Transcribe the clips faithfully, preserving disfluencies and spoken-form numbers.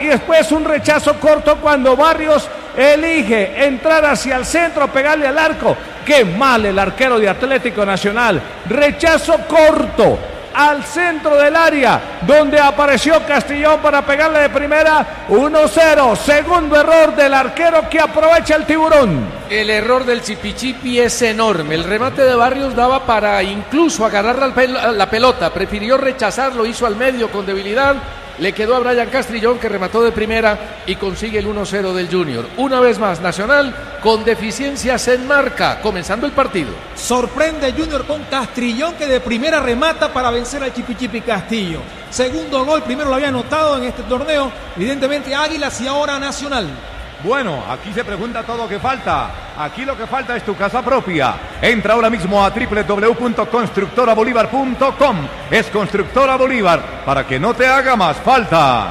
después un rechazo corto cuando Barrios elige entrar hacia el centro, pegarle al arco. Qué mal el arquero de Atlético Nacional. Rechazo corto al centro del área, donde apareció Castrillón para pegarle de primera. Uno cero, segundo error del arquero que aprovecha el tiburón. El error del Chipichipi es enorme. El remate de Barrios daba para incluso agarrar la, pel- la pelota, prefirió rechazarlo, hizo al medio con debilidad. Le quedó a Brian Castrillón, que remató de primera y consigue el uno cero del Junior. Una vez más, Nacional con deficiencias en marca, comenzando el partido. Sorprende Junior con Castrillón, que de primera remata para vencer al Chipichipi Castillo. Segundo gol, primero lo había anotado en este torneo, evidentemente Águilas y ahora Nacional. Bueno, aquí se pregunta todo lo que falta. Aquí lo que falta es tu casa propia. Entra ahora mismo a doble u doble u doble u punto constructora bolívar punto com. Es Constructora Bolívar, para que no te haga más falta.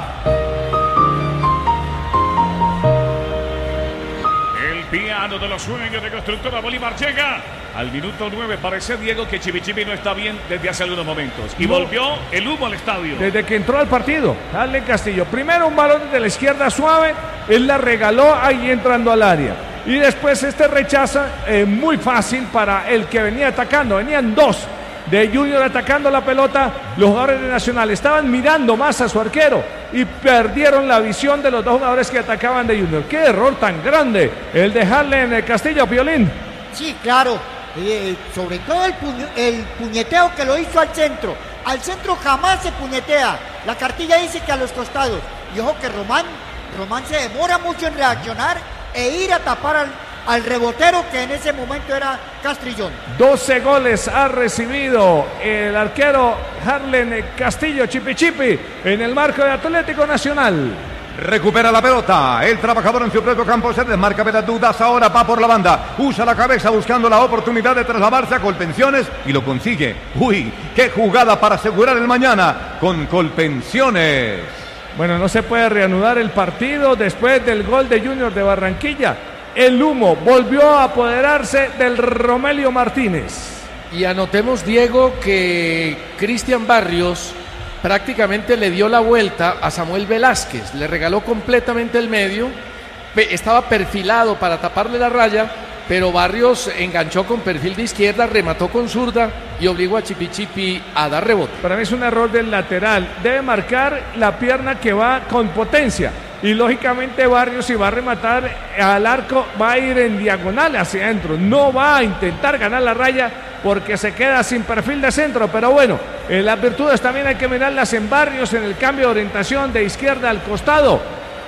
El piano de los sueños de Constructora Bolívar llega al minuto nueve. Parece, Diego, que Chipichipi no está bien desde hace algunos momentos. Y No. volvió el humo al estadio. Desde que entró al partido, Harlen Castillo. Primero un balón desde la izquierda suave, él la regaló ahí entrando al área. Y después este rechaza eh, muy fácil para el que venía atacando. Venían dos de Junior atacando la pelota. Los jugadores de Nacional estaban mirando más a su arquero y perdieron la visión de los dos jugadores que atacaban de Junior. Qué error tan grande el de Harlen Castillo, Piolín. Sí, claro. Eh, sobre todo el, puño- el puñeteo que lo hizo al centro. Al centro jamás se puñetea. La cartilla dice que a los costados. Y ojo que Román, Román se demora mucho en reaccionar e ir a tapar al, al rebotero, que en ese momento era Castrillón. doce goles ha recibido el arquero Harlen Castillo, Chipichipi, en el marco de Atlético Nacional. Recupera la pelota, el trabajador en su propio campo se desmarca de las dudas, ahora va por la banda, usa la cabeza buscando la oportunidad de trasladarse a Colpensiones y lo consigue. Uy, qué jugada para asegurar el mañana con Colpensiones. Bueno, no se puede reanudar el partido después del gol de Junior de Barranquilla. El humo volvió a apoderarse del Romelio Martínez. Y anotemos, Diego, que Cristian Barrios prácticamente le dio la vuelta a Samuel Velázquez, le regaló completamente el medio, pe- estaba perfilado para taparle la raya, pero Barrios enganchó con perfil de izquierda, remató con zurda y obligó a Chipichipi a dar rebote. Para mí es un error del lateral. Debe marcar la pierna que va con potencia. Y lógicamente Barrios, si va a rematar al arco, va a ir en diagonal hacia adentro. No va a intentar ganar la raya porque se queda sin perfil de centro. Pero bueno, eh, las virtudes también hay que mirarlas en Barrios, en el cambio de orientación de izquierda al costado.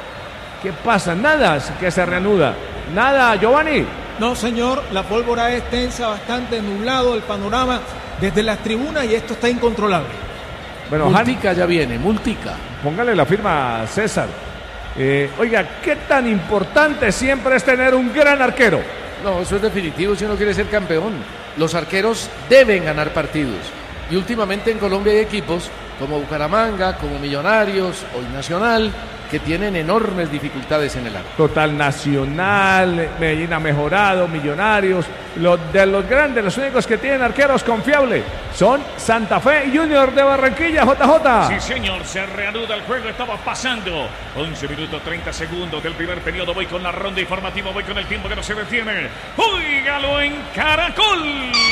¿Qué pasa? Nada que se reanuda. Nada, Giovanni. No, señor, la pólvora es tensa, bastante nublado el panorama desde las tribunas y esto está incontrolable. Bueno, Multica ya viene, Multica. Póngale la firma a César. Eh, oiga, ¿qué tan importante siempre es tener un gran arquero? No, eso es definitivo si uno quiere ser campeón. Los arqueros deben ganar partidos. Y últimamente en Colombia hay equipos como Bucaramanga, como Millonarios, hoy Nacional, que tienen enormes dificultades en el arco. Total, Nacional, Medellín ha mejorado, Millonarios, los de los grandes, los únicos que tienen arqueros confiables son Santa Fe y Junior de Barranquilla, J J. Sí, señor, se reanuda el juego, estaba pasando once minutos treinta segundos del primer periodo. Voy con la ronda informativa, voy con el tiempo que no se detiene. ¡Óigalo en Caracol!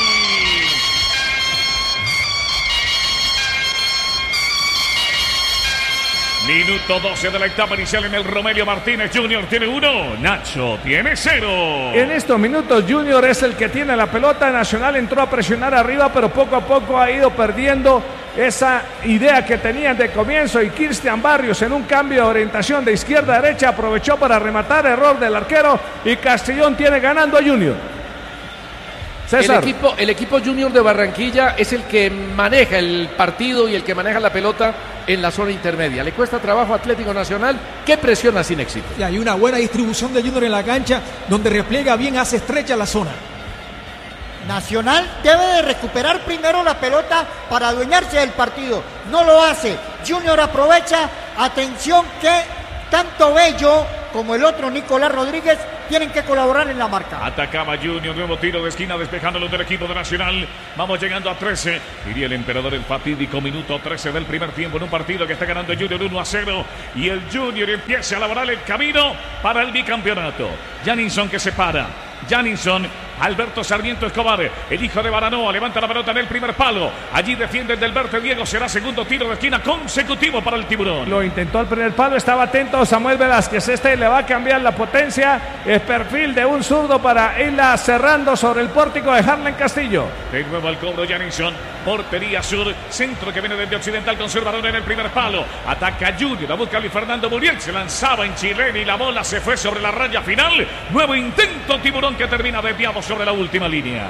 Minuto doce de la etapa inicial en el Romelio Martínez. Junior tiene uno, Nacho tiene cero. En estos minutos Junior es el que tiene la pelota. Nacional entró a presionar arriba, pero poco a poco ha ido perdiendo esa idea que tenían de comienzo. Y Cristian Barrios, en un cambio de orientación de izquierda a derecha, aprovechó para rematar, error del arquero, y Castrillón tiene ganando a Junior. El equipo, el equipo Junior de Barranquilla es el que maneja el partido y el que maneja la pelota en la zona intermedia. Le cuesta trabajo a Atlético Nacional, que presiona sin éxito. Y hay una buena distribución de Junior en la cancha, donde repliega bien, hace estrecha la zona. Nacional debe de recuperar primero la pelota para adueñarse del partido. No lo hace. Junior aprovecha. Atención que tanto Bello como el otro Nicolás Rodríguez tienen que colaborar en la marca. Atacaba Junior, nuevo tiro de esquina despejándolo del equipo de Nacional. Vamos llegando a trece. Diría el emperador, el fatídico minuto trece del primer tiempo en un partido que está ganando Junior uno a cero. Y el Junior empieza a elaborar el camino para el bicampeonato. Janinson que se para. Janinson, Alberto Sarmiento Escobar, el hijo de Baranoa, levanta la pelota en el primer palo. Allí defiende el Delberte Diego, será segundo tiro de esquina consecutivo para el Tiburón. Lo intentó al primer palo, estaba atento Samuel Velázquez. Este le va a cambiar la potencia. Es perfil de un zurdo para irla cerrando sobre el pórtico de Harlan Castillo. De nuevo al cobro Janinson, portería sur, centro que viene desde Occidental, conservador en el primer palo. Ataca Junior, a busca Luis Fernando Muriel, se lanzaba en chilena y la bola se fue sobre la raya final. Nuevo intento Tiburón que termina desviado sobre la última línea.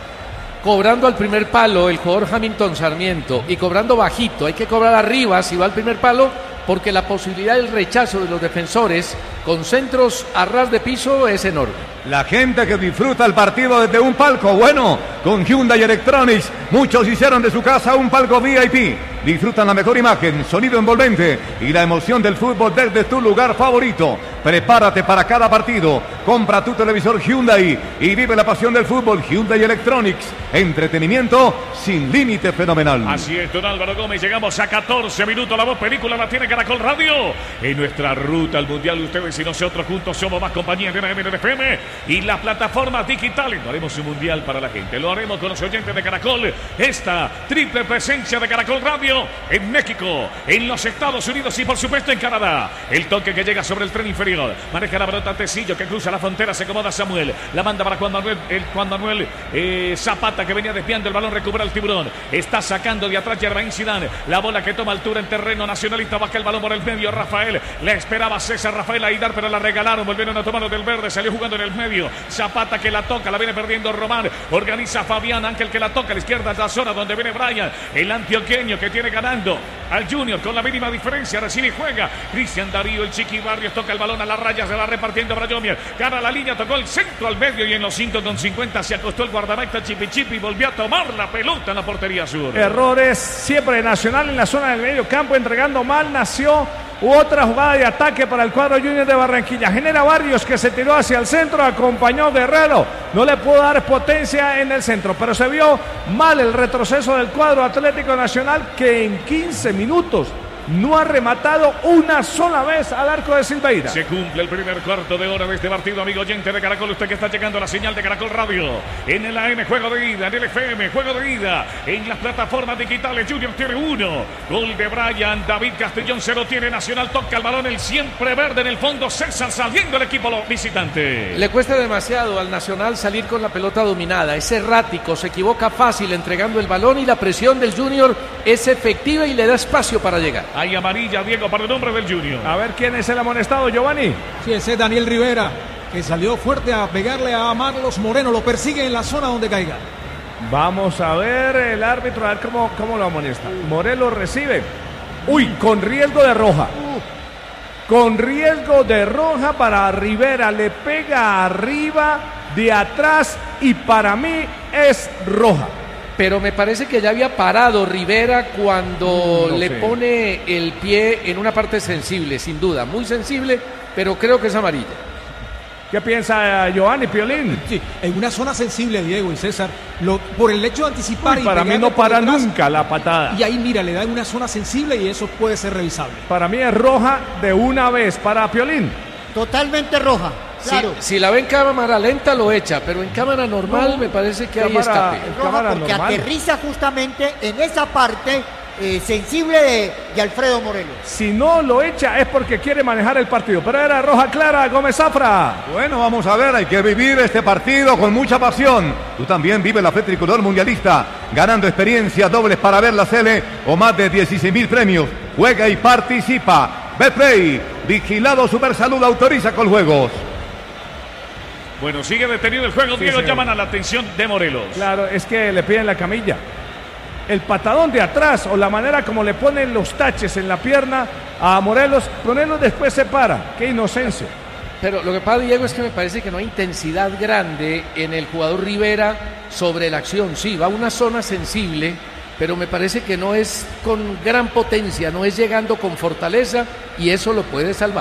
Cobrando al primer palo el jugador Hamilton Sarmiento y cobrando bajito, hay que cobrar arriba si va al primer palo, porque la posibilidad del rechazo de los defensores con centros a ras de piso es enorme. La gente que disfruta el partido desde un palco, bueno, con Hyundai Electronics, muchos hicieron de su casa un palco V I P. Disfrutan la mejor imagen, sonido envolvente y la emoción del fútbol desde tu lugar favorito. Prepárate para cada partido, compra tu televisor Hyundai y vive la pasión del fútbol. Hyundai Electronics, entretenimiento sin límite fenomenal. Así es, don Álvaro Gómez, llegamos a catorce minutos, la voz película la tiene Caracol Radio. En nuestra ruta al Mundial, ustedes y nosotros juntos somos más compañía de la M N F M y las plataformas digitales. Lo haremos un Mundial para la gente, lo haremos con los oyentes de Caracol. Esta triple presencia de Caracol Radio en México, en los Estados Unidos y por supuesto en Canadá. El toque que llega sobre el tren inferior, maneja la pelota Tecillo que cruza la frontera, se acomoda Samuel, la manda para Juan Manuel, el Juan Manuel eh, Zapata que venía desviando el balón, recupera el Tiburón, está sacando de atrás Germain Zidane, la bola que toma altura en terreno nacionalista, baja el balón por el medio, Rafael, le esperaba César Rafael Aidar pero la regalaron, volvieron a tomarlo del verde, salió jugando en el medio, Zapata que la toca, la viene perdiendo Román, organiza Fabián Ángel que la toca a la izquierda, es la zona donde viene Brian, el antioqueño que tiene ganando al Junior con la mínima diferencia, recibe y juega Cristian Darío, el Chiqui Barrios, toca el balón a las rayas, se va repartiendo para Yomier, gana la línea, tocó el centro al medio y en los cinco con cincuenta se acostó el guardameta Chipi Chipi y volvió a tomar la pelota en la portería sur. Errores siempre Nacional en la zona del medio campo, entregando mal, nació otra jugada de ataque para el cuadro Junior de Barranquilla. Genera Barrios que se tiró hacia el centro, acompañó Guerrero, no le pudo dar potencia en el centro, pero se vio mal el retroceso del cuadro Atlético Nacional que en quince minutos no ha rematado una sola vez al arco de Silveira. Se cumple el primer cuarto de hora de este partido, amigo oyente de Caracol. Usted que está llegando a la señal de Caracol Radio. En el A M, juego de ida. En el F M, juego de ida. En las plataformas digitales, Junior tiene uno. Gol de Brian. David Castellón cero tiene Nacional. Toca el balón, el siempre verde en el fondo. César saliendo el equipo visitante. Le cuesta demasiado al Nacional salir con la pelota dominada. Es errático, se equivoca fácil entregando el balón y la presión del Junior es efectiva y le da espacio para llegar. Hay amarilla, Diego, para el nombre del Junior. A ver quién es el amonestado, Giovanni. Sí, ese es Daniel Rivera, que salió fuerte a pegarle a Marlos Moreno. Lo persigue en la zona donde caiga. Vamos a ver el árbitro, a ver cómo, cómo lo amonesta. Morelos recibe. Uy, con riesgo de roja. Con riesgo de roja para Rivera. Le pega arriba, de atrás y para mí es roja. Pero me parece que ya había parado Rivera cuando no le sé. pone el pie en una parte sensible, sin duda, muy sensible, pero creo que es amarilla. ¿Qué piensa Giovanni Piolín? Sí, en una zona sensible, Diego y César, lo, por el hecho de anticipar Uy, y para mí no para detrás, nunca la patada. Y ahí, mira, le da en una zona sensible y eso puede ser revisable. Para mí es roja de una vez para Piolín. Totalmente roja. Claro. Si, si la ve en cámara lenta lo echa, pero en cámara normal no, me parece que hay escape. Roja porque normal. Aterriza justamente en esa parte eh, sensible de, de Alfredo Morelos. Si no lo echa es porque quiere manejar el partido, pero era roja clara. Gómez Zafra. Bueno, vamos a ver, hay que vivir este partido con mucha pasión. Tú también vive la fe tricolor mundialista, ganando experiencias dobles para ver la Sele o más de dieciséis mil premios. Juega y participa. Betplay, vigilado Supersalud, autoriza con juegos. Bueno, sigue detenido el juego, sí, Diego, señor. Llaman a la atención de Morelos. Claro, es que le piden la camilla. El patadón de atrás o la manera como le ponen los taches en la pierna a Morelos, Morelos después se para. ¡Qué inocencia! Pero lo que pasa, Diego, es que me parece que no hay intensidad grande en el jugador Rivera sobre la acción. Sí, va a una zona sensible, pero me parece que no es con gran potencia, no es llegando con fortaleza y eso lo puede salvar.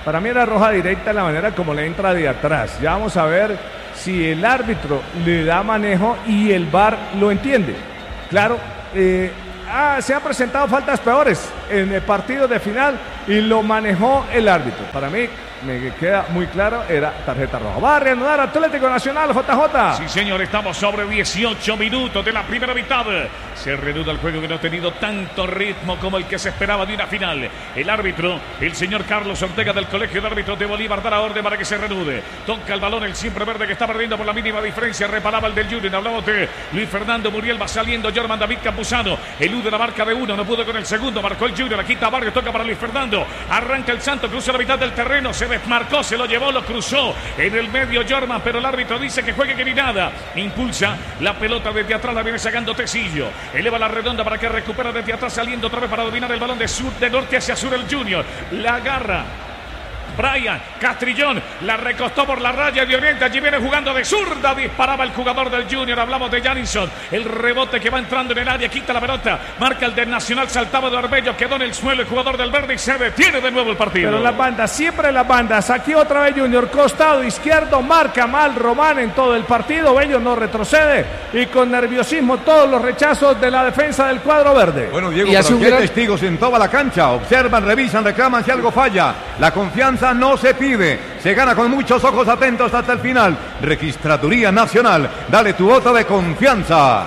Para mí era roja directa la manera como le entra de atrás. Ya vamos a ver si el árbitro le da manejo y el V A R lo entiende. Claro, eh, ah, se han presentado faltas peores en el partido de final y lo manejó el árbitro. Para mí, me queda muy claro, era tarjeta roja. Va a reanudar Atlético Nacional, J J. Sí, señor, estamos sobre dieciocho minutos de la primera mitad. Se reanuda el juego que no ha tenido tanto ritmo como el que se esperaba de una final. El árbitro, el señor Carlos Ortega del Colegio de Árbitros de Bolívar, dará orden para que se reanude. Toca el balón el siempre verde que está perdiendo por la mínima diferencia. Reparaba el del Junior. Hablamos de Luis Fernando Muriel. Va saliendo Jorman David Campuzano. Elude la marca de uno. No pudo con el segundo. Marcó el Junior. La quita Barrio. Toca para Luis Fernando. Arranca el Santo. Cruza la mitad del terreno. Se desmarcó. Se lo llevó. Lo cruzó en el medio Jorman. Pero el árbitro dice que juegue que ni nada. Impulsa la pelota desde atrás. La viene sacando Tecillo. Eleva la redonda para que recupera desde atrás. Saliendo otra vez para dominar el balón de sur, de norte hacia sur el Junior. La agarra Brian Castrillón, la recostó por la raya de Oriente, allí viene jugando de zurda, disparaba el jugador del Junior, hablamos de Janison, el rebote que va entrando en el área, quita la pelota, marca el del Nacional, saltaba de Arbello, quedó en el suelo el jugador del Verde y se detiene de nuevo el partido. Pero las bandas, siempre las bandas, aquí otra vez Junior, costado izquierdo, marca mal Román en todo el partido, Bello no retrocede y con nerviosismo todos los rechazos de la defensa del cuadro verde. Bueno, Diego, pero aquí hay gran... testigos en toda la cancha, observan, revisan, reclaman si algo falla, la confianza no se pide, se gana con muchos ojos atentos hasta el final. Registraduría Nacional, dale tu voto de confianza.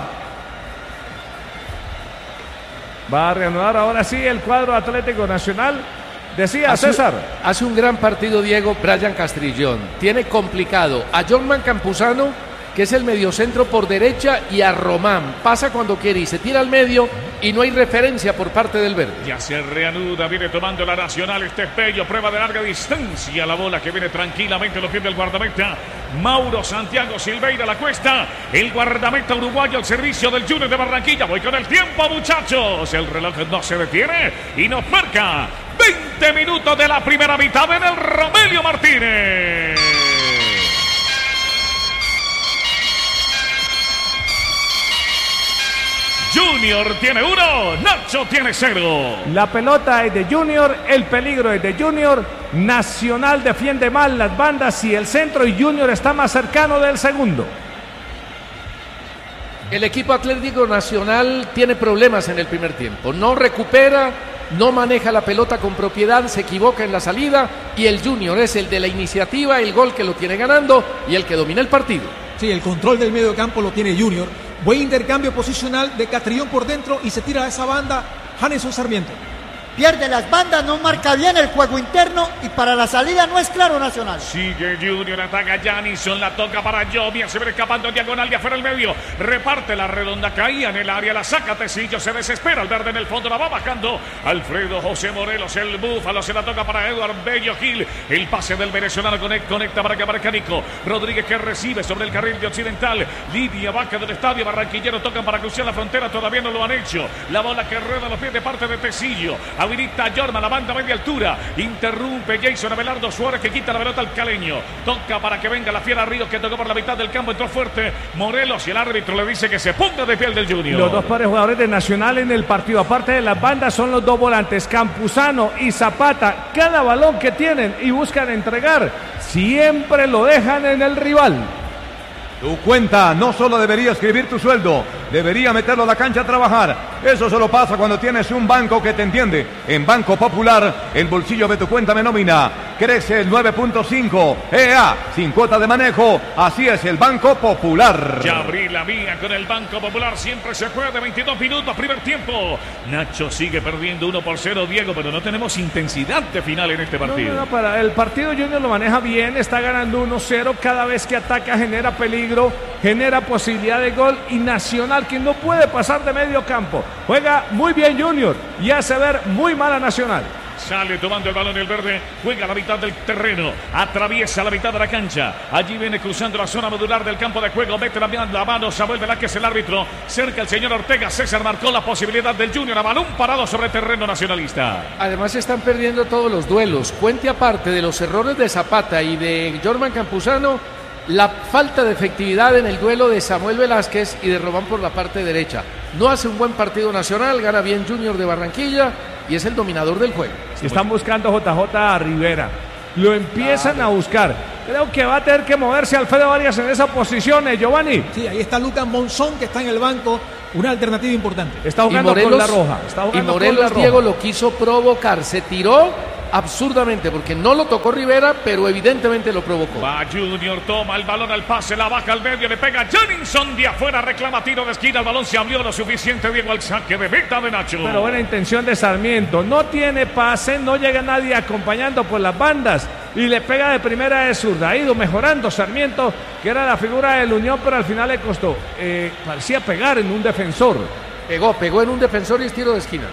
Va a reanudar ahora sí el cuadro Atlético Nacional. Decía hace, César. Hace un gran partido Diego Brian Castrillón. Tiene complicado a Jorman Campuzano, que es el mediocentro por derecha, y a Román. Pasa cuando quiere y se tira al medio y no hay referencia por parte del Verde. Ya se reanuda, viene tomando la Nacional, este es Bello, prueba de larga distancia, la bola que viene tranquilamente a los pies del guardameta Mauro Santiago Silveira, la cuesta, el guardameta uruguayo al servicio del Junior de Barranquilla. Voy con el tiempo, muchachos, el reloj no se detiene y nos marca veinte minutos de la primera mitad en el Romelio Martínez. Junior tiene uno, Nacho tiene cero. La pelota es de Junior, el peligro es de Junior. Nacional defiende mal las bandas y el centro, y Junior está más cercano del segundo. El equipo Atlético Nacional tiene problemas en el primer tiempo. No recupera, no maneja la pelota con propiedad, se equivoca en la salida y el Junior es el de la iniciativa, el gol que lo tiene ganando y el que domina el partido. Sí, el control del medio campo lo tiene Junior. Buen intercambio posicional de Castrillón por dentro y se tira a esa banda Janeson Sarmiento. Pierde las bandas, no marca bien el juego interno y para la salida no es claro Nacional. Sigue Junior, ataca Janison, la toca para Jovia, se ve escapando diagonal de afuera el medio, reparte la redonda, caía en el área, la saca Tecillo, se desespera, el Verde en el fondo, la va bajando Alfredo José Morelos, el búfalo, se la toca para Eduardo Bello Gil, el pase del venezolano conecta, conecta para que aparezca Nico Rodríguez, que recibe sobre el carril de Occidental, línea baja del estadio barranquillero, tocan para cruzar la frontera, todavía no lo han hecho, la bola que rueda a los pies de parte de Tecillo, habilita Jorman, la banda a media altura, interrumpe Jason Abelardo Suárez, que quita la pelota al caleño, toca para que venga la Fiera Ríos, que tocó por la mitad del campo, entró fuerte Morelos y el árbitro le dice que se ponga de pie el del Junior. Los dos pares jugadores de Nacional en el partido, aparte de las bandas, son los dos volantes, Campuzano y Zapata. Cada balón que tienen y buscan entregar, siempre lo dejan en el rival. Tu cuenta no solo debería escribir tu sueldo, debería meterlo a la cancha a trabajar. Eso solo pasa cuando tienes un banco que te entiende. En Banco Popular, el bolsillo de tu cuenta me nomina. Crece el nueve punto cinco. E A, sin cuota de manejo. Así es el Banco Popular. Ya abrí la mía con el Banco Popular. Siempre se juega de veintidós minutos, primer tiempo. Nacho sigue perdiendo uno por cero, Diego, pero no tenemos intensidad de final en este partido. No, no, no, para el partido Junior lo maneja bien, está ganando uno cero. Cada vez que ataca genera peligro, genera posibilidad de gol, y Nacional, que no puede pasar de medio campo. Juega muy bien Junior y hace ver muy mal a Nacional. Sale tomando el balón el Verde, juega a la mitad del terreno, atraviesa la mitad de la cancha, allí viene cruzando la zona modular del campo de juego, mete la, la mano Samuel Velázquez, el árbitro, cerca el señor Ortega, César marcó la posibilidad del Junior, a balón parado sobre terreno nacionalista. Además se están perdiendo todos los duelos, cuente aparte de los errores de Zapata y de Jorman Campuzano, la falta de efectividad en el duelo de Samuel Velázquez y de Román por la parte derecha. No hace un buen partido Nacional, gana bien Junior de Barranquilla y es el dominador del juego. Están buscando J J a Rivera. lo empiezan a buscar. Creo que va a tener que moverse Alfredo Arias en esa posición, eh, Giovanni. Sí, ahí está Lucas Monzón, que está en el banco, una alternativa importante. Está jugando Morelos, con la roja. Está y jugando Morelos, con la roja. Diego, lo quiso provocar, se tiró absurdamente porque no lo tocó Rivera, pero evidentemente lo provocó. Va Junior, toma el balón al pase, la baja al medio, le pega Janison de afuera, reclama tiro de esquina, el balón se abrió lo suficiente, Diego, al saque de meta de Nacho. Pero buena intención de Sarmiento, no tiene pase, no llega nadie acompañando por las bandas y le pega de primera de zurda. Ha ido mejorando Sarmiento, que era la figura del Unión, pero al final le costó. Eh, parecía pegar en un defensor. Pegó, pegó en un defensor y es tiro de esquina.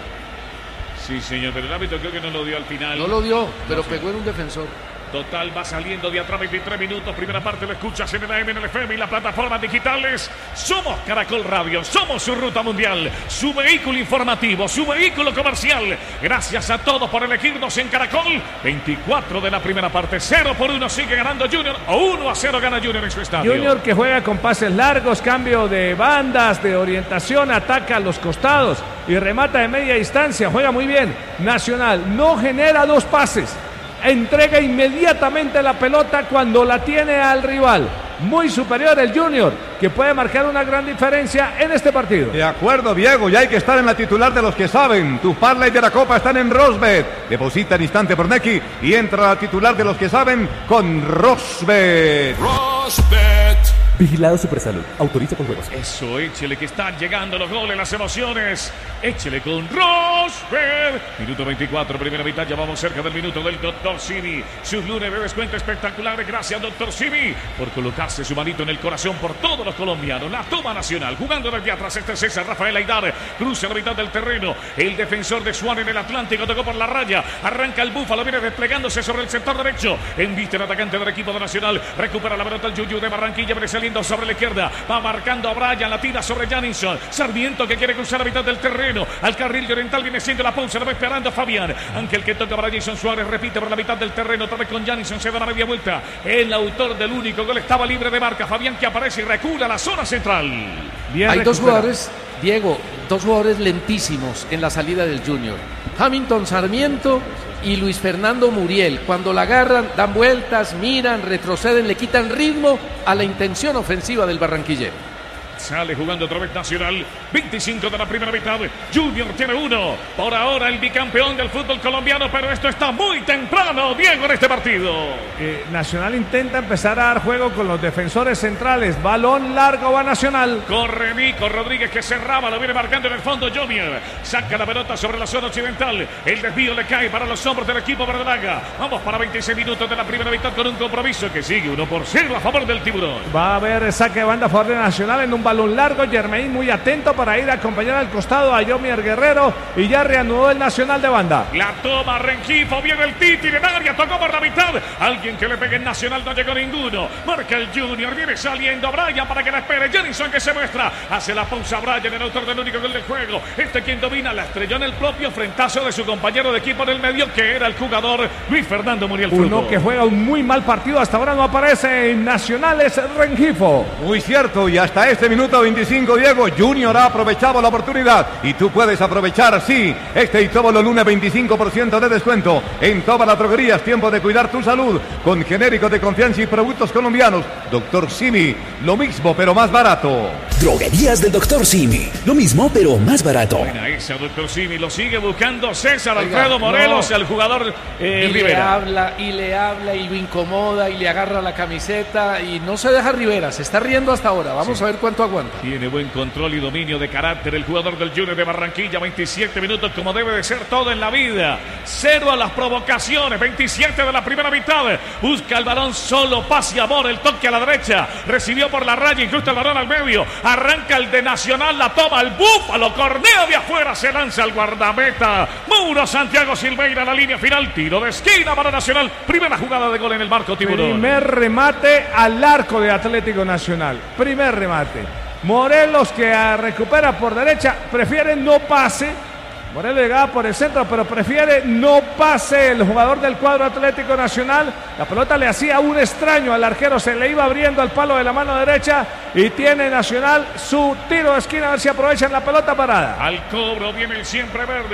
Sí, señor, pero el árbitro creo que no lo dio al final. No lo dio, pero No sé. pegó en un defensor. Total, va saliendo de atrás veintitrés minutos. Primera parte lo escuchas en el A M, en el F M y las plataformas digitales. Somos Caracol Radio, somos su ruta mundial, su vehículo informativo, su vehículo comercial. Gracias a todos por elegirnos en Caracol. veinticuatro de la primera parte, cero por uno sigue ganando Junior, o uno a cero gana Junior en su estadio. Junior que juega con pases largos, cambio de bandas, de orientación, ataca a los costados y remata de media distancia, juega muy bien. Nacional no genera dos pases, entrega inmediatamente la pelota cuando la tiene al rival. Muy superior el Junior, que puede marcar una gran diferencia en este partido. De acuerdo, Diego, ya hay que estar en la titular de los que saben. Tu parlay de la Copa están en Rosbet. Deposita en instante por Nequi y entra a la titular de los que saben con Rosbet. Rosbet. Vigilado Supersalud. Autoriza con juegos. Eso, échele que están llegando los goles, las emociones. Échele con Rosberg. Minuto veinticuatro, primera mitad. Ya vamos cerca del minuto del doctor Simi. Sus lunes de descuento espectaculares. Gracias, doctor Simi, por colocarse su manito en el corazón por todos los colombianos. La toma Nacional. Jugando desde atrás. Este es César Rafael Aidar. Cruza la mitad del terreno. El defensor de Swan en el Atlántico tocó por la raya. Arranca el Búfalo. Viene desplegándose sobre el sector derecho. Enviste el atacante del equipo de Nacional. Recupera la pelota el Yuyu de Barranquilla. Viene saliendo sobre la izquierda, va marcando a Brian, la tira sobre Janison. Sarmiento que quiere cruzar la mitad del terreno, al carril de Oriental viene siendo la pausa, lo va esperando Fabián. Ángel que toca para Jason Suárez, repite por la mitad del terreno, otra vez con Janison, se da la media vuelta. El autor del único gol estaba libre de marca, Fabián que aparece y recula a la zona central. Bien Hay dos recuperado. jugadores, Diego, dos jugadores lentísimos en la salida del Junior. Hamilton Sarmiento y Luis Fernando Muriel. Cuando la agarran, dan vueltas, miran, retroceden, le quitan ritmo a la intención ofensiva del barranquillero. Sale jugando otra vez Nacional. veinticinco de la primera mitad. Junior tiene uno. Por ahora el bicampeón del fútbol colombiano, pero esto está muy temprano, Diego, en este partido. Eh, Nacional intenta empezar a dar juego con los defensores centrales. Balón largo va Nacional. Corre Nico Rodríguez que cerraba, lo viene marcando en el fondo Junior. Saca la pelota sobre la zona occidental. El desvío le cae para los hombros del equipo verdolaga. Vamos para veintiséis minutos de la primera mitad con un compromiso que sigue uno por cero a favor del Tiburón. Va a haber saque de banda a favor de Nacional en un balón largo. Germain muy atento para ir a acompañar al costado a Yomier Guerrero y ya reanudó el Nacional de banda. La toma Rengifo, viene el Titi en área, tocó por la mitad. Alguien que le pegue en Nacional, no llegó ninguno. Marca el Junior, viene saliendo Brian para que la espere. Janison que se muestra, hace la pausa Brian, el autor del único gol del juego. Este quien domina, la estrelló en el propio frentazo de su compañero de equipo en el medio, que era el jugador Luis Fernando Muriel Fruto. Uno que juega un muy mal partido, hasta ahora no aparece en Nacional, es Rengifo. Muy cierto, y hasta este minuto veinticinco, Diego, Junior ha aprovechado la oportunidad y tú puedes aprovechar, sí, este y todos los lunes veinticinco por ciento de descuento en todas las droguerías. Tiempo de cuidar tu salud con genéricos de confianza y productos colombianos. Doctor Simi, lo mismo pero más barato. Droguerías del doctor Simi. Lo mismo, pero más barato. Buena esa, doctor Simi, lo sigue buscando César Oiga, Alfredo Morelos, no. el jugador eh, y le Rivera. habla, y le habla, y lo incomoda, y le agarra la camiseta, y no se deja Rivera, se está riendo hasta ahora. Vamos Sí. a ver cuánto aguanta. Tiene buen control y dominio de carácter el jugador del Junior de Barranquilla. veintisiete minutos como debe de ser todo en la vida. Cero a las provocaciones. veintisiete de la primera mitad. Busca el balón solo. Paz y amor. El toque a la derecha. Recibió por la raya. Incluso el balón al medio. Arranca el de Nacional. La toma el Búfalo. Cornea de afuera. Se lanza el guardameta. Mauro Santiago Silveira. La línea final. Tiro de esquina para Nacional. Primera jugada de gol en el marco Tiburón. Primer remate al arco de Atlético Nacional. Primer remate. Morelos que ah, recupera por derecha, prefiere no pase. Morelos llegaba por el centro, pero prefiere no pase el jugador del cuadro Atlético Nacional. La pelota le hacía un extraño al arquero, se le iba abriendo al palo de la mano derecha y tiene Nacional su tiro de esquina, a ver si aprovechan la pelota parada. Al cobro viene el siempre verde.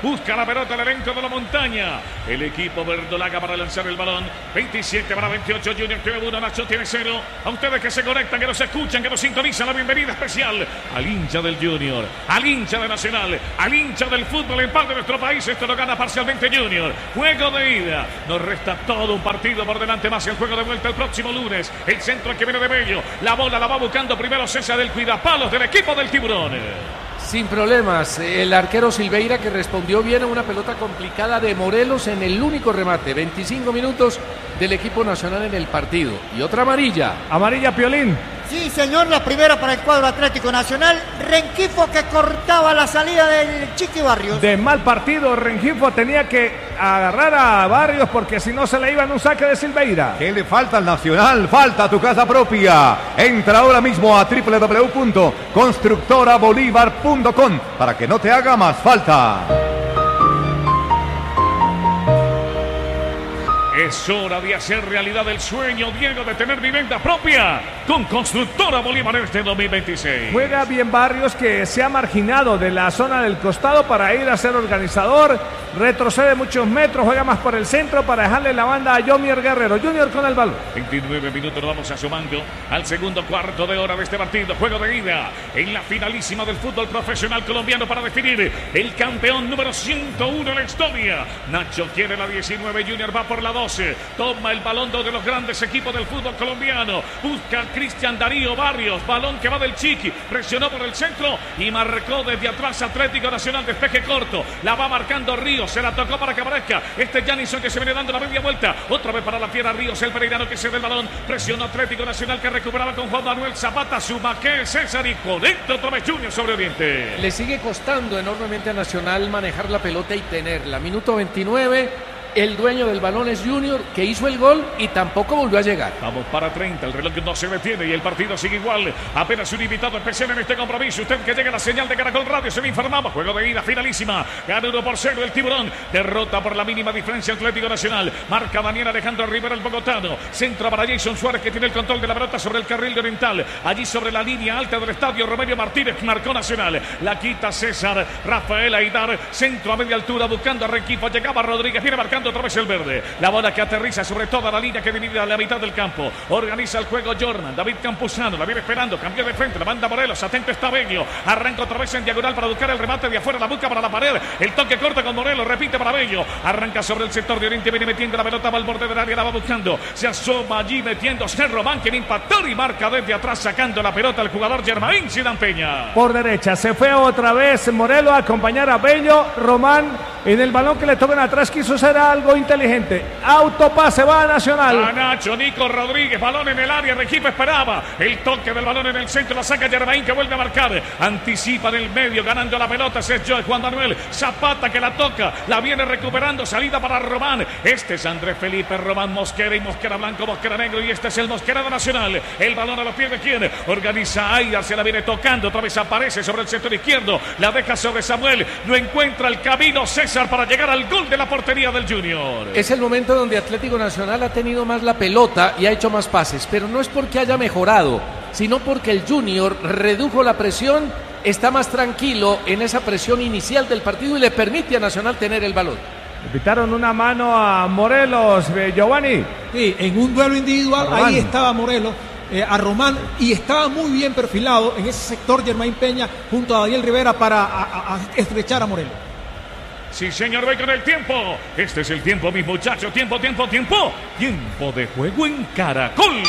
Busca la pelota el elenco de la montaña. El equipo verdolaga para lanzar el balón. veintisiete para veintiocho. Junior tiene uno, Nacho tiene cero. A ustedes que se conectan, que nos escuchan, que nos sintonizan, la bienvenida especial al hincha del Junior, al hincha de Nacional, al hincha del fútbol en paz de nuestro país. Esto lo gana parcialmente Junior. Juego de ida. Nos resta todo un partido por delante más el juego de vuelta el próximo lunes. El centro que viene de Bello. La bola la va buscando primero César del cuidapalos del equipo del Tiburón. Sin problemas, el arquero Silveira que respondió bien a una pelota complicada de Morelos en el único remate. veinticinco minutos del equipo nacional en el partido. Y otra amarilla. Amarilla, Piolín. Sí, señor, la primera para el cuadro Atlético Nacional. Rengifo que cortaba la salida del Chiqui Barrios. De mal partido, Rengifo tenía que agarrar a Barrios porque si no se le iba en un saque de Silveira. ¿Qué le falta al Nacional? Falta tu casa propia. Entra ahora mismo a doble u doble u doble u punto constructora bolívar punto com para que no te haga más falta. Es hora de hacer realidad el sueño, Diego, de tener vivienda propia con Constructora Bolívar este dos mil veintiséis. Juega bien Barrios, que se ha marginado de la zona del costado para ir a ser organizador. Retrocede muchos metros, juega más por el centro para dejarle la banda a Yomier Guerrero. Junior con el balón. veintinueve minutos, nos vamos asomando al segundo cuarto de hora de este partido. Juego de ida en la finalísima del fútbol profesional colombiano para definir el campeón número ciento uno en la historia. Nacho quiere la diecinueve, Junior va por la doce. Toma el balón de los grandes equipos del fútbol colombiano. Busca Cristian Darío Barrios. Balón que va del Chiqui. Presionó por el centro y marcó desde atrás Atlético Nacional. Despeje corto. La va marcando Ríos. Se la tocó para que aparezca este Janison que se viene dando la media vuelta. Otra vez para la fiera Ríos. El pereirano que se ve el balón. Presionó Atlético Nacional que recuperaba con Juan Manuel Zapata. Suma que César y conecta otra vez Junior sobre Oriente. Le sigue costando enormemente a Nacional manejar la pelota y tenerla. Minuto veintinueve. El dueño del balón es Junior, que hizo el gol y tampoco volvió a llegar. Vamos para treinta, el reloj no se detiene y el partido sigue igual. Apenas un invitado especial en este compromiso. Usted que llega la señal de Caracol Radio, se le informamos. Juego de ida finalísima. Gana uno por cero el Tiburón. Derrota por la mínima diferencia Atlético Nacional. Marca Daniel Alejandro Rivera, el bogotano. Centro para Jason Suárez, que tiene el control de la pelota sobre el carril de Oriental. Allí sobre la línea alta del estadio, Romelio Martínez marcó Nacional. La quita César. Rafael Aidar. Centro a media altura buscando a Rengifo. Llegaba Rodríguez. Viene marcando otra vez el verde. La bola que aterriza sobre toda la línea que divide a la mitad del campo. Organiza el juego Jordan. David Campuzano la viene esperando. Cambió de frente. La manda Morelos. Atento está Bello. Arranca otra vez en diagonal para buscar el remate de afuera. La busca para la pared. El toque corta con Morelos. Repite para Bello. Arranca sobre el sector de Oriente. Viene metiendo la pelota. Va al borde del área. La va buscando. Se asoma allí metiéndose Román. Quien impactó y marca desde atrás sacando la pelota al jugador Germain Zidane Peña. Por derecha. Se fue otra vez Morelos a acompañar a Bello. Román en el balón que le tocan atrás quiso hacer algo inteligente. Autopase va a Nacional. A Nacho, Nico Rodríguez, balón en el área. Requipe esperaba el toque del balón en el centro. La saca Germain que vuelve a marcar. Anticipa en el medio, ganando la pelota. Es Joe Juan Manuel Zapata que la toca. La viene recuperando. Salida para Román. Este es Andrés Felipe Román Mosquera y Mosquera Blanco, Mosquera Negro. Y este es el Mosquera de Nacional. El balón a los pies de quien organiza Aida. Se la viene tocando. Otra vez aparece sobre el sector izquierdo. La deja sobre Samuel. No encuentra el camino César para llegar al gol de la portería del Junior. Es el momento donde Atlético Nacional ha tenido más la pelota y ha hecho más pases, pero no es porque haya mejorado, sino porque el Junior redujo la presión, está más tranquilo en esa presión inicial del partido y le permite a Nacional tener el balón. Le quitaron una mano a Morelos, eh, Giovanni. Sí, en un duelo individual, ahí estaba Morelos. Eh, a Román y estaba muy bien perfilado en ese sector Germain Peña junto a Daniel Rivera para a, a, a estrechar a Morelos. Sí, señor, voy con el tiempo. Este es el tiempo, mis muchachos. Tiempo, tiempo, tiempo. Tiempo de juego en Caracol.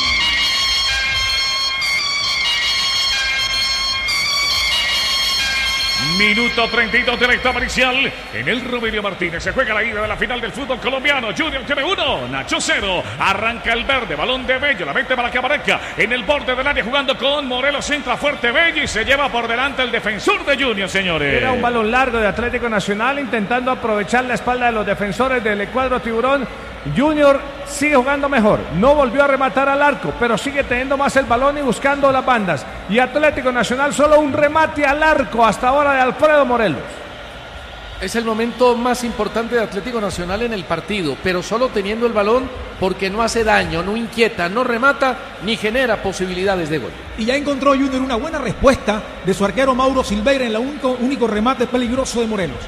Minuto treinta y dos de la etapa inicial. En el Romelio Martínez se juega la ida de la final del fútbol colombiano. Junior tiene uno, Nacho cero. Arranca el verde, balón de Bello. La mete para que aparezca en el borde del área jugando con Morelos. Entra fuerte Bello y se lleva por delante el defensor de Junior, señores. Era un balón largo de Atlético Nacional intentando aprovechar la espalda de los defensores del cuadro Tiburón. Junior sigue jugando mejor, no volvió a rematar al arco, pero sigue teniendo más el balón y buscando las bandas. Y Atlético Nacional solo un remate al arco hasta ahora de Alfredo Morelos. Es el momento más importante de Atlético Nacional en el partido, pero solo teniendo el balón porque no hace daño, no inquieta, no remata ni genera posibilidades de gol. Y ya encontró Junior una buena respuesta de su arquero Mauro Silveira en el único, único remate peligroso de Morelos.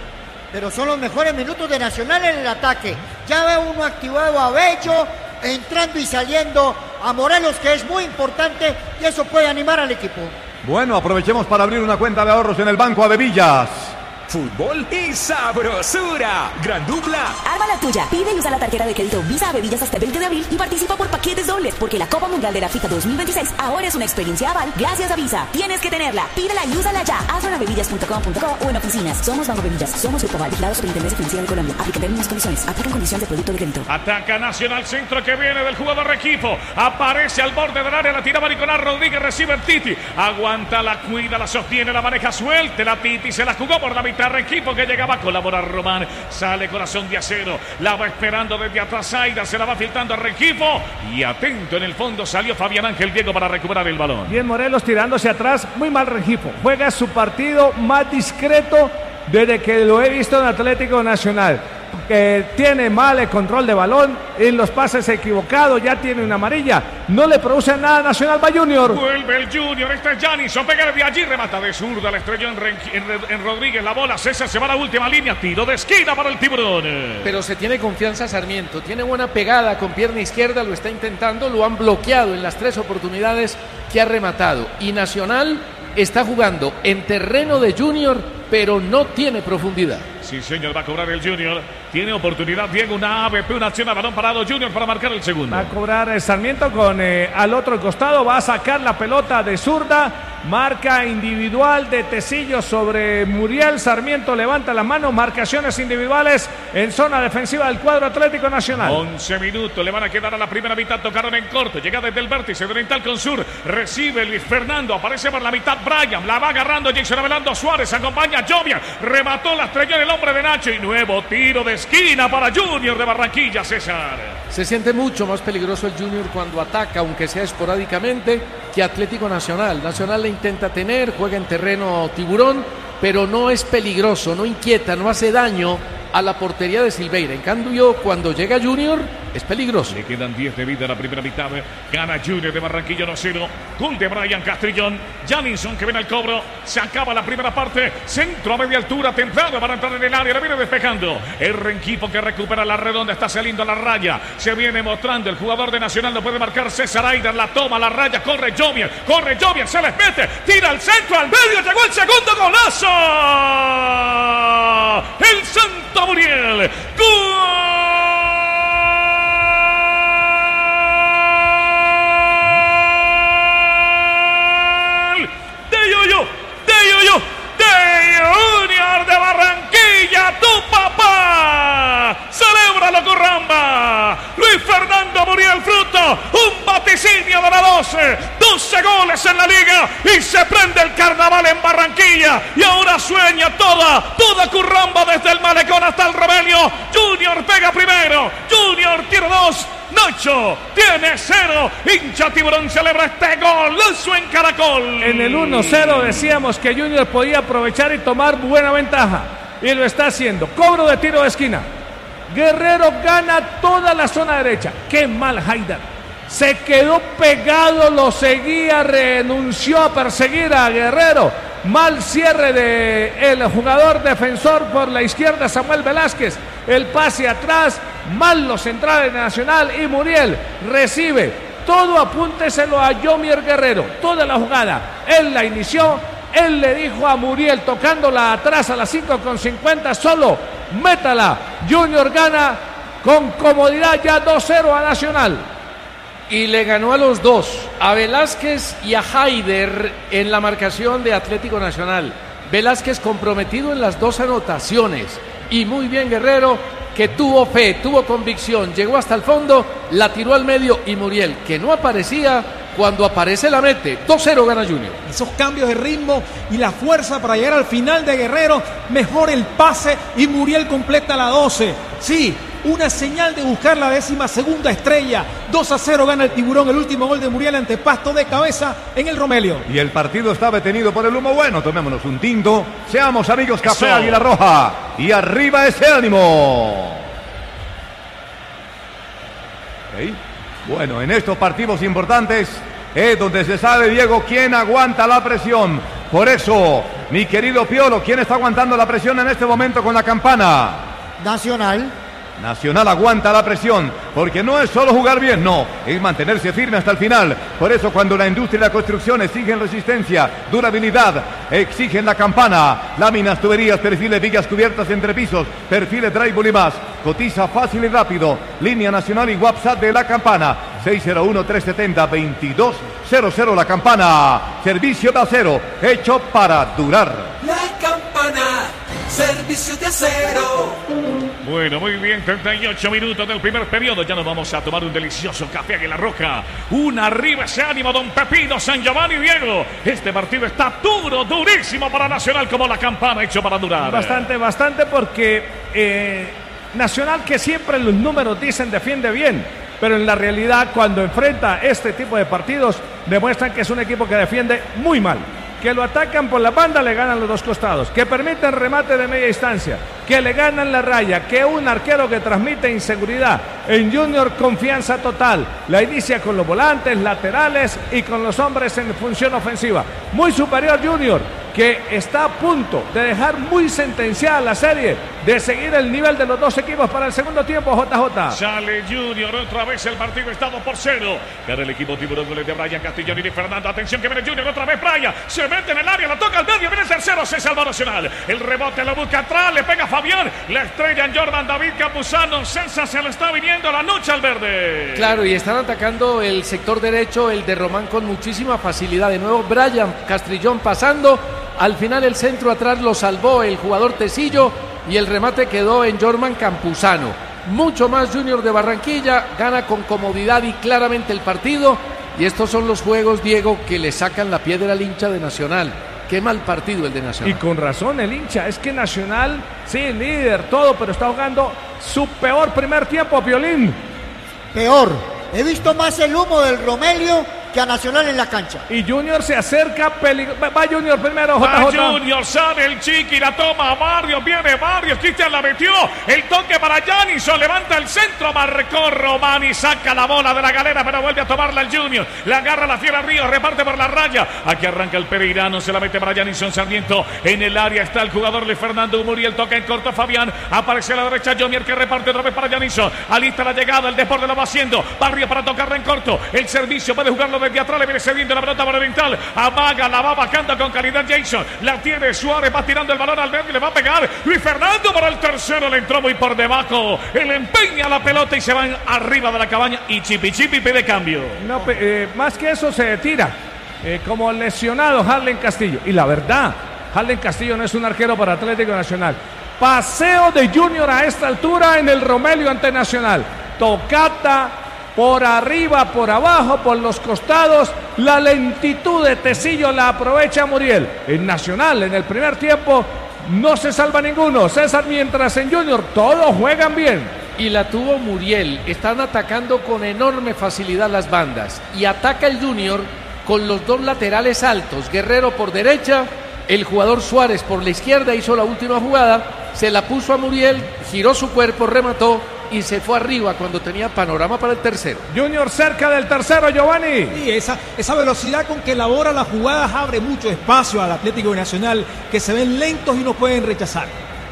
pero son los mejores minutos de Nacional en el ataque. Ya ve uno activado a Bello, entrando y saliendo, a Morelos, que es muy importante, y eso puede animar al equipo. Bueno, aprovechemos para abrir una cuenta de ahorros en el Banco Avevillas. Fútbol y sabrosura. Gran dupla. Arma la tuya. Pide y usa la tarjeta de crédito Visa Bebillas hasta el veinte de abril y participa por paquetes dobles, porque la Copa Mundial de la FIFA dos mil veintiséis ahora es una experiencia aval gracias a Visa. Tienes que tenerla. Pídela y úsala ya. Hazlo en avevillas punto com punto co o en oficinas. Somos Banco Bebillas. Somos Grupo Aval, vigilados por Intendencia Financiera de Colombia. Aplica términos y condiciones. Aplican condiciones de producto de crédito. Ataca Nacional, centro que viene del jugador Rengifo. Aparece al borde del área, la tira Mariconar Rodríguez, recibe el Titi. Aguanta, la cuida, la sostiene, la maneja suelta. La Titi se la jugó por la mitad. Rengifo que llegaba a colaborar Román. Sale corazón de acero. La va esperando desde atrás Aida. Se la va filtrando a Rengifo. Y atento en el fondo salió Fabián Ángel Diego para recuperar el balón. Bien Morelos tirándose atrás. Muy mal Rengifo. Juega su partido más discreto desde que lo he visto en Atlético Nacional. Que tiene mal el control de balón, en los pases equivocados, ya tiene una amarilla, no le produce nada Nacional. Va Junior. Vuelve el Junior, este es Janison, pega de allí, remata de zurda, la estrelló en, en, en Rodríguez, la bola, César se va a la última línea, tiro de esquina para el Tiburón. Pero se tiene confianza Sarmiento, tiene buena pegada con pierna izquierda, lo está intentando, lo han bloqueado en las tres oportunidades que ha rematado. Y Nacional está jugando en terreno de Junior, pero no tiene profundidad. Sí, señor, va a cobrar el Junior. Tiene oportunidad, Diego, una A B P, una acción a balón parado Junior para marcar el segundo. Va a cobrar el Sarmiento con eh, al otro costado, va a sacar la pelota de zurda. Marca individual de Tecillo sobre Muriel. Sarmiento levanta la mano. Marcaciones individuales en zona defensiva del cuadro Atlético Nacional. once minutos le van a quedar a la primera mitad. Tocaron en corto. Llega desde el vértice de Oriental con Sur. Recibe Luis Fernando. Aparece por la mitad Brian. La va agarrando Jason Avelando Suárez. Acompaña Jovia. Remató la estrella en el hombre de Nacho. Y nuevo tiro de esquina para Junior de Barranquilla, César. Se siente mucho más peligroso el Junior cuando ataca, aunque sea esporádicamente, que Atlético Nacional. Nacional le intenta tener, juega en terreno Tiburón, pero no es peligroso, no inquieta, no hace daño a la portería de Silveira. En cambio, cuando llega Junior, es peligroso. Le quedan diez de vida a la primera mitad. Gana Junior de Barranquilla uno cero. Gol de Brian Castrillón. Janison que viene al cobro. Se acaba la primera parte. Centro a media altura. Templado para entrar en el área. La viene despejando. El Rengifo que recupera la redonda. Está saliendo a la raya. Se viene mostrando. El jugador de Nacional no puede marcar. César Aider la toma. La raya. Corre Jovier. Corre Jovier. Se les mete. Tira al centro. Al medio. Llegó el segundo golazo. El Santo Muriel. ¡Gol! Junior de Barranquilla, tu papá. Celébralo, Curramba. Luis Fernando Muriel Fruto, un vaticinio de la doce, doce goles en la liga y se prende el carnaval en Barranquilla. Y ahora sueña toda, toda Curramba desde el malecón hasta el Romelio. Junior pega primero, Junior tiene dos. Nacho tiene cero. Hincha Tiburón celebra este golazo en Caracol. En el uno cero decíamos que Junior podía aprovechar y tomar buena ventaja. Y lo está haciendo. Cobro de tiro de esquina. Guerrero gana toda la zona derecha. Qué mal Haidar. Se quedó pegado, lo seguía, renunció a perseguir a Guerrero. Mal cierre de el jugador defensor por la izquierda, Samuel Velázquez. El pase atrás, mal los centrales de Nacional y Muriel recibe. Todo apúnteselo a Yomier Guerrero. Toda la jugada, él la inició. Él le dijo a Muriel, tocándola atrás a las cinco con cincuenta, solo métala. Junior gana con comodidad ya dos cero a Nacional. Y le ganó a los dos, a Velázquez y a Haider en la marcación de Atlético Nacional. Velázquez comprometido en las dos anotaciones. Y muy bien Guerrero, que tuvo fe, tuvo convicción, llegó hasta el fondo, la tiró al medio y Muriel, que no aparecía, cuando aparece la mete. dos cero gana Junior. Esos cambios de ritmo y la fuerza para llegar al final de Guerrero, mejor el pase y Muriel completa la doce. Sí, una señal de buscar la décima segunda estrella. dos a cero gana el Tiburón, el último gol de Muriel ante Pasto de cabeza en el Romelio. Y el partido está detenido por el humo bueno. Tomémonos un tinto. Seamos amigos, Café Eso. Águila Roja. Y arriba ese ánimo. ¿Okay? Bueno, en estos partidos importantes es donde se sabe, Diego, quién aguanta la presión. Por eso Mi querido Piolo, ¿quién está aguantando la presión en este momento con la campana? Nacional. Nacional aguanta la presión, porque no es solo jugar bien, no, es mantenerse firme hasta el final. Por eso cuando la industria y la construcción exigen resistencia, durabilidad, exigen la campana, láminas, tuberías, perfiles, vigas cubiertas entre pisos, perfiles, drywall y más. Cotiza fácil y rápido. Línea nacional y WhatsApp de la campana, seis cero uno, tres siete cero, veintidós cero cero. La campana, servicio de acero, hecho para durar. La campana, servicio de acero. Bueno, muy bien, treinta y ocho minutos del primer periodo. Ya nos vamos a tomar un delicioso café Águila Roja. Un arriba ese ánimo, don Pepino, San Giovanni, Diego. Este partido está duro, durísimo para Nacional, como la campana hecho para durar. Bastante, bastante, porque eh, Nacional, que siempre los números dicen defiende bien, pero en la realidad cuando enfrenta este tipo de partidos demuestran que es un equipo que defiende muy mal. Que lo atacan por la banda, le ganan los dos costados, que permiten remate de media distancia, que le ganan la raya, que un arquero que transmite inseguridad. En Junior, confianza total, la inicia con los volantes, laterales y con los hombres en función ofensiva. Muy superior Junior, que está a punto de dejar muy sentenciada la serie, de seguir el nivel de los dos equipos para el segundo tiempo. J J. Sale Junior, otra vez el partido está dos por cero. Gana el equipo Tiburón, goles de Brian Castellón y Fernando. Atención que viene Junior, otra vez Brian. Se mete en el área, la toca al medio, viene el tercero, se salva Nacional. El rebote lo busca atrás, le pega Fabián. La estrella en Jordan David Campuzano. César se le está viniendo la noche al verde. Claro, y están atacando el sector derecho, el de Román, con muchísima facilidad. De nuevo Brian Castrillón pasando. Al final el centro atrás lo salvó el jugador Tecillo y el remate quedó en Jorman Campuzano. Mucho más Junior de Barranquilla, gana con comodidad y claramente el partido. Y estos son los juegos, Diego, que le sacan la piedra al hincha de Nacional. Qué mal partido el de Nacional. Y con razón el hincha, es que Nacional, sí, líder, todo, pero está jugando su peor primer tiempo, Piolín. Peor. He visto más el humo del Romelio que a Nacional en la cancha. Y Junior se acerca, peligro... va Junior primero, J J. Va Junior, sale el Chiqui, la toma a Barrios, viene Barrios, Cristian la metió, el toque para Janison, levanta el centro, marcó Román y saca la bola de la galera, pero vuelve a tomarla el Junior, la agarra la fiera Ríos, reparte por la raya, aquí arranca el Pereirano, se la mete para Janison Sarmiento, en el área está el jugador Luis Fernando Muriel, toca en corto Fabián, aparece a la derecha Jomier que reparte otra vez para Janison, alista la llegada, el deporte lo va haciendo, Barrios para tocarla en corto, el servicio puede jugarlo desde atrás, le viene cediendo la pelota para Oriental, amaga, la va bajando con calidad Jason, la tiene Suárez, va tirando el balón al verde, le va a pegar Luis Fernando para el tercero, le entró muy por debajo, él empeña la pelota y se van arriba de la cabaña y Chipi Chipi pide cambio. No, eh, más que eso se tira, eh, como lesionado Harlen Castillo, y la verdad, Harlen Castillo no es un arquero para Atlético Nacional. Paseo de Junior a esta altura en el Romelio ante Nacional, tocata por arriba, por abajo, por los costados, la lentitud de Tecillo la aprovecha Muriel. En Nacional, en el primer tiempo, no se salva ninguno, César, mientras en Junior todos juegan bien. Y la tuvo Muriel, están atacando con enorme facilidad las bandas, y ataca el Junior con los dos laterales altos, Guerrero por derecha, el jugador Suárez por la izquierda, hizo la última jugada, se la puso a Muriel, giró su cuerpo, remató, y se fue arriba cuando tenía panorama para el tercero. Junior cerca del tercero, Giovanni. Sí, esa, esa velocidad con que elabora las jugadas abre mucho espacio al Atlético Nacional, que se ven lentos y no pueden rechazar.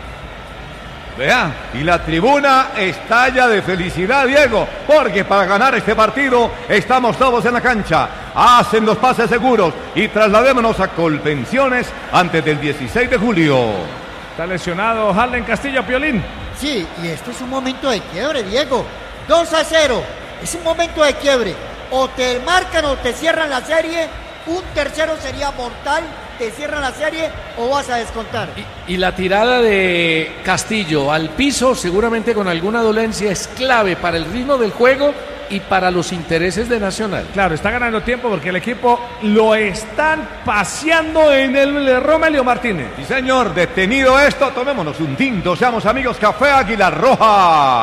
Vea, y la tribuna estalla de felicidad, Diego, porque para ganar este partido estamos todos en la cancha. Hacen los pases seguros y trasladémonos a Colpensiones antes del dieciséis de julio. Está lesionado Harlen Castillo, Piolín. Sí, y esto es un momento de quiebre, Diego. dos a cero, es un momento de quiebre. O te marcan o te cierran la serie. Un tercero sería mortal, te cierran la serie o vas a descontar. Y, y la tirada de Castillo al piso, seguramente con alguna dolencia, es clave para el ritmo del juego y para los intereses de Nacional. Claro, está ganando tiempo porque el equipo lo están paseando en el Romelio Martínez. Sí, señor, detenido esto, tomémonos un tinto, seamos amigos, Café Águila Roja.